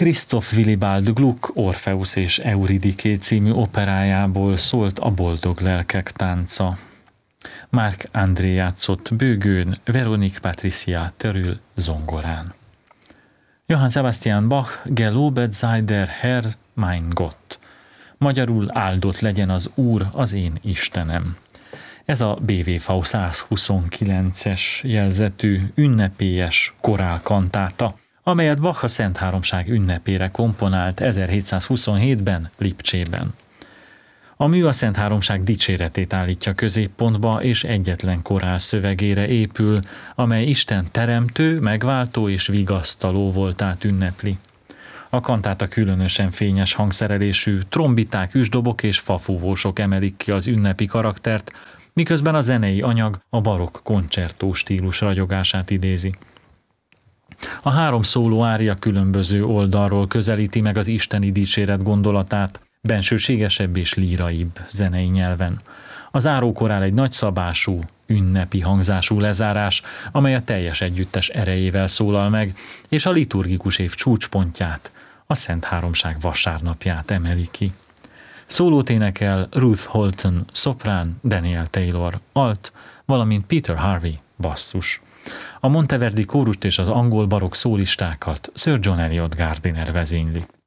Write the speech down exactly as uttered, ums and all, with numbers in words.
Christoph Willibald Gluck Orpheus és Euridiké című operájából szólt A boldog lelkek tánca. Marc André játszott bőgőn, Veronique Patricia Törül zongorán. Johann Sebastian Bach Gelobet sei der Herr, mein Gott. Magyarul áldott legyen az Úr, az én Istenem. Ez a bé vé vé százhuszonkilences jelzetű ünnepélyes korálkantáta, amelyet Bach a Szent Háromság ünnepére komponált ezerhétszázhuszonhétben Lipcsében. A mű a Szent Háromság dicséretét állítja középpontba, és egyetlen korál szövegére épül, amely Isten teremtő, megváltó és vigasztaló voltát ünnepli. A kantáta különösen fényes hangszerelésű, trombiták, üsdobok és fafúvósok emelik ki az ünnepi karaktert, miközben a zenei anyag a barokk koncertó stílus ragyogását idézi. A három szóló ária különböző oldalról közelíti meg az isteni dicséret gondolatát, bensőségesebb és líraibb zenei nyelven. A zárókorál egy nagyszabású, ünnepi hangzású lezárás, amely a teljes együttes erejével szólal meg, és a liturgikus év csúcspontját, a Szent Háromság vasárnapját emeli ki. Szólót énekel Ruth Holton, szoprán, Daniel Taylor, alt, valamint Peter Harvey, basszus. A Monteverdi kórust és az angol barokk szólistákat Sir John Eliot Gardiner vezényli.